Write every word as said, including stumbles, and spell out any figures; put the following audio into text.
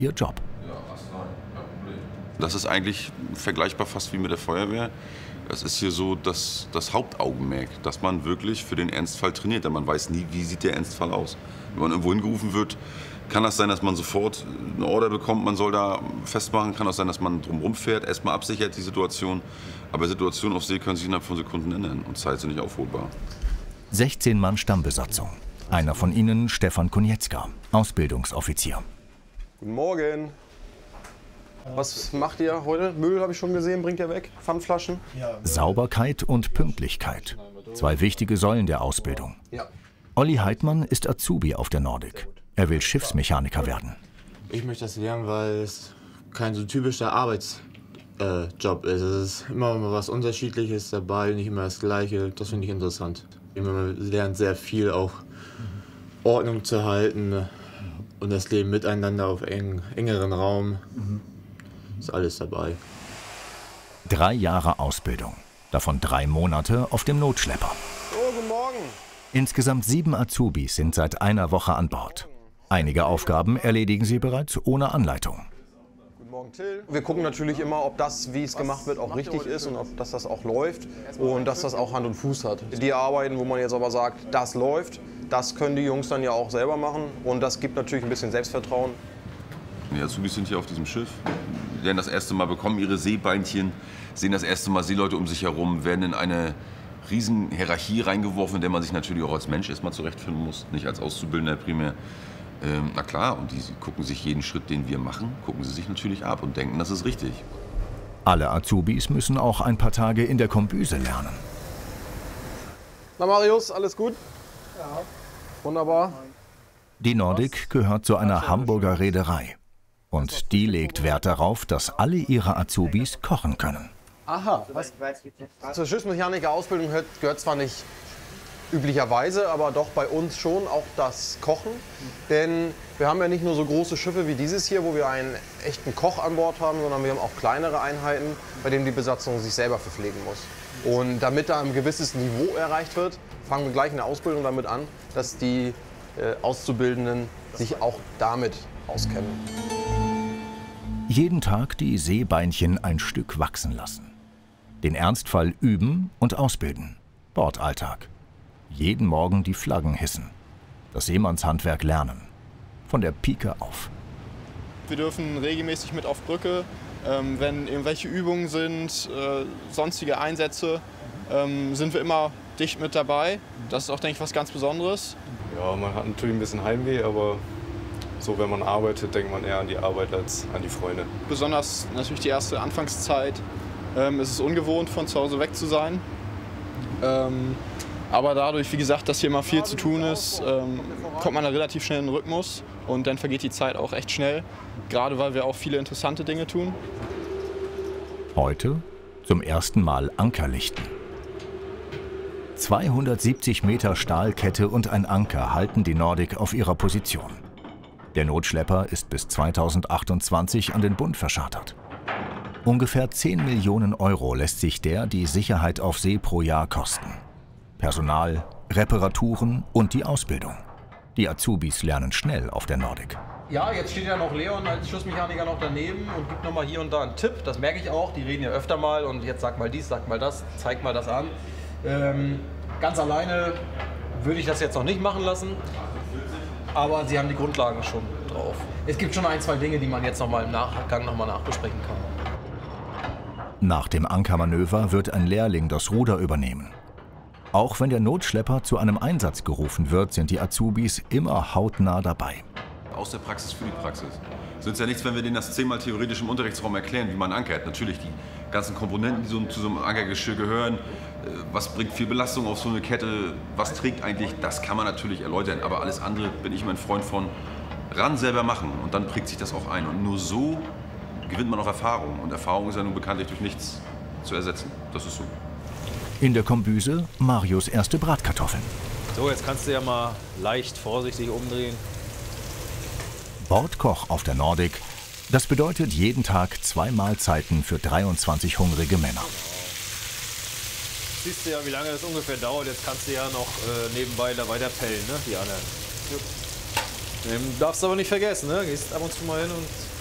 ihr Job. Das ist eigentlich vergleichbar fast wie mit der Feuerwehr. Es ist hier so das, das Hauptaugenmerk, dass man wirklich für den Ernstfall trainiert. Denn man weiß nie, wie sieht der Ernstfall aus. Wenn man irgendwo hingerufen wird, kann das sein, dass man sofort eine Order bekommt, man soll da festmachen. Kann auch sein, dass man drumherum fährt, erstmal absichert die Situation. Aber Situationen auf See können sich innerhalb von Sekunden ändern und Zeit sind nicht aufholbar. sechzehn Mann Stammbesatzung. Einer von ihnen Stefan Konietzka, Ausbildungsoffizier. Guten Morgen. Was macht ihr heute? Müll habe ich schon gesehen, bringt ihr weg? Pfandflaschen? Sauberkeit und Pünktlichkeit. Zwei wichtige Säulen der Ausbildung. Ja. Olli Heidmann ist Azubi auf der Nordic. Er will Schiffsmechaniker werden. Ich möchte das lernen, weil es kein so typischer Arbeitsjob ist. Es ist immer mal was Unterschiedliches dabei, nicht immer das Gleiche. Das finde ich interessant. Man lernt sehr viel, auch Ordnung zu halten und das Leben miteinander auf eng, engeren Raum. Ist alles dabei. Drei Jahre Ausbildung, davon drei Monate auf dem Notschlepper. Oh, guten Morgen. Insgesamt sieben Azubis sind seit einer Woche an Bord. Einige Aufgaben erledigen sie bereits ohne Anleitung. Guten Morgen, Till. Wir gucken natürlich immer, ob das, wie es gemacht wird, auch richtig ist und ob dass das auch läuft und dass das auch Hand und Fuß hat. Die Arbeiten, wo man jetzt aber sagt, das läuft, das können die Jungs dann ja auch selber machen und das gibt natürlich ein bisschen Selbstvertrauen. Die Azubis sind hier auf diesem Schiff, werden das erste Mal bekommen ihre Seebeinchen, sehen das erste Mal Seeleute um sich herum, werden in eine riesen Hierarchie reingeworfen, in der man sich natürlich auch als Mensch erstmal zurechtfinden muss, nicht als Auszubildender primär. Ähm, na klar, und die gucken sich jeden Schritt, den wir machen, gucken sie sich natürlich ab und denken, das ist richtig. Alle Azubis müssen auch ein paar Tage in der Kombüse lernen. Na Marius, alles gut? Ja. Wunderbar. Die Nordic gehört zu einer Hamburger Reederei. Und die legt Wert darauf, dass alle ihre Azubis kochen können. Aha. Was? Zur Schiffsmechaniker-Ausbildung gehört, gehört zwar nicht üblicherweise, aber doch bei uns schon auch das Kochen. Denn wir haben ja nicht nur so große Schiffe wie dieses hier, wo wir einen echten Koch an Bord haben, sondern wir haben auch kleinere Einheiten, bei denen die Besatzung sich selber verpflegen muss. Und damit da ein gewisses Niveau erreicht wird, fangen wir gleich in der Ausbildung damit an, dass die äh, Auszubildenden sich auch damit auskennen. Jeden Tag die Seebeinchen ein Stück wachsen lassen. Den Ernstfall üben und ausbilden. Bordalltag. Jeden Morgen die Flaggen hissen. Das Seemannshandwerk lernen. Von der Pike auf. Wir dürfen regelmäßig mit auf Brücke, ähm, wenn irgendwelche Übungen sind, äh, sonstige Einsätze, ähm, sind wir immer dicht mit dabei. Das ist auch, denke ich, was ganz Besonderes. Ja, man hat natürlich ein bisschen Heimweh, aber so, wenn man arbeitet, denkt man eher an die Arbeit als an die Freunde. Besonders natürlich die erste Anfangszeit. Ähm, es ist ungewohnt, von zu Hause weg zu sein. Ähm, aber dadurch, wie gesagt, dass hier immer viel zu tun ist, ähm, kommt man da relativ schnell in den Rhythmus und dann vergeht die Zeit auch echt schnell. Gerade weil wir auch viele interessante Dinge tun. Heute zum ersten Mal Anker lichten. zweihundertsiebzig Meter Stahlkette und ein Anker halten die Nordic auf ihrer Position. Der Notschlepper ist bis zweitausendachtundzwanzig an den Bund verschartert. Ungefähr zehn Millionen Euro lässt sich der die Sicherheit auf See pro Jahr kosten. Personal, Reparaturen und die Ausbildung. Die Azubis lernen schnell auf der Nordic. Ja, jetzt steht ja noch Leon als Schiffsmechaniker noch daneben und gibt noch mal hier und da einen Tipp. Das merke ich auch. Die reden ja öfter mal und jetzt sag mal dies, sag mal das, zeig mal das an. Ähm, ganz alleine würde ich das jetzt noch nicht machen lassen. Aber sie haben die Grundlagen schon drauf. Es gibt schon ein, zwei Dinge, die man jetzt noch mal im Nachgang noch mal nachbesprechen kann. Nach dem Ankermanöver wird ein Lehrling das Ruder übernehmen. Auch wenn der Notschlepper zu einem Einsatz gerufen wird, sind die Azubis immer hautnah dabei. Aus der Praxis für die Praxis. Es nützt ja nichts, wenn wir denen das zehnmal theoretisch im Unterrichtsraum erklären, wie man ankert. Natürlich die ganzen Komponenten, die so, zu so einem Ankergeschirr gehören. Was bringt viel Belastung auf so eine Kette? Was trägt eigentlich? Das kann man natürlich erläutern. Aber alles andere bin ich mein Freund von ran selber machen. Und dann prägt sich das auch ein. Und nur so gewinnt man auch Erfahrung. Und Erfahrung ist ja nun bekanntlich durch nichts zu ersetzen. Das ist so. In der Kombüse Marius erste Bratkartoffeln. So, jetzt kannst du ja mal leicht vorsichtig umdrehen. Bordkoch auf der Nordic. Das bedeutet jeden Tag zwei Mahlzeiten für dreiundzwanzig hungrige Männer. Siehst du ja, wie lange das ungefähr dauert. Jetzt kannst du ja noch äh, nebenbei da weiter pellen, ne? Die anderen. Ähm, darfst aber nicht vergessen, ne? Gehst ab und zu mal hin und